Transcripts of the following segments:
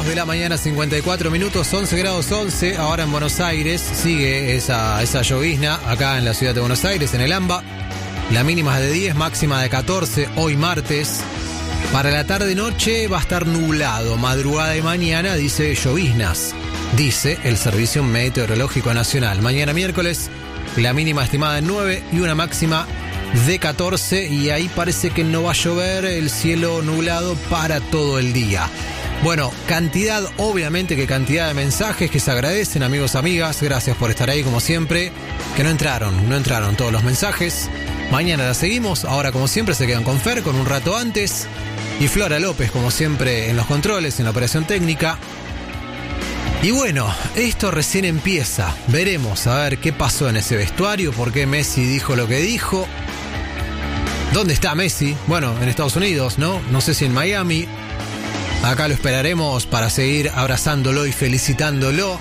2 de la mañana, 54 minutos, 11 grados 11. Ahora en Buenos Aires sigue esa llovizna acá en la ciudad de Buenos Aires, en el AMBA. La mínima es de 10, máxima de 14, hoy martes. Para la tarde-noche va a estar nublado. Madrugada y mañana dice lloviznas, dice el Servicio Meteorológico Nacional. Mañana miércoles, la mínima estimada en 9 y una máxima de 14. Y ahí parece que no va a llover, el cielo nublado para todo el día. Bueno, obviamente que cantidad de mensajes que se agradecen, amigos, amigas. Gracias por estar ahí como siempre. Que no entraron todos los mensajes. Mañana la seguimos. Ahora, como siempre, se quedan con Fer, con un rato antes. Y Flora López, como siempre, en los controles, en la operación técnica. Y bueno, esto recién empieza. Veremos a ver qué pasó en ese vestuario, por qué Messi dijo lo que dijo. ¿Dónde está Messi? Bueno, en Estados Unidos, ¿no? No sé si en Miami. Acá lo esperaremos para seguir abrazándolo y felicitándolo.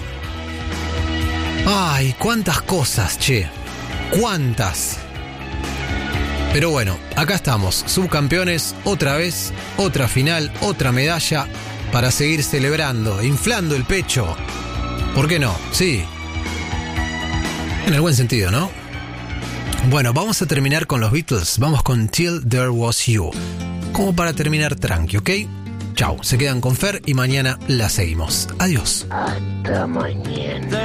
Ay, cuántas cosas, che. Cuántas. Pero bueno, acá estamos, subcampeones, otra vez, otra final, otra medalla para seguir celebrando, inflando el pecho. ¿Por qué no? Sí. En el buen sentido, ¿no? Bueno, vamos a terminar con los Beatles. Vamos con Till There Was You. Como para terminar tranqui, ¿ok? Chau, se quedan con Fer y mañana la seguimos. Adiós. Hasta mañana.